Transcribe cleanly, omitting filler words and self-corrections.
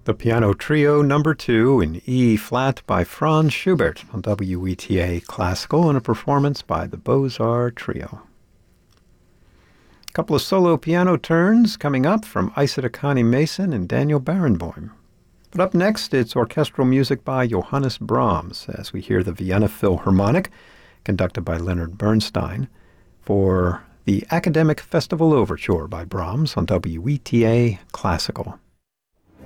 The Piano Trio Number 2 in E flat by Franz Schubert on WETA Classical, and a performance by the Beaux-Arts Trio. A couple of solo piano turns coming up from Isata Connie Mason and Daniel Barenboim. But up next, it's orchestral music by Johannes Brahms, as we hear the Vienna Philharmonic, conducted by Leonard Bernstein, for the Academic Festival Overture by Brahms on WETA Classical.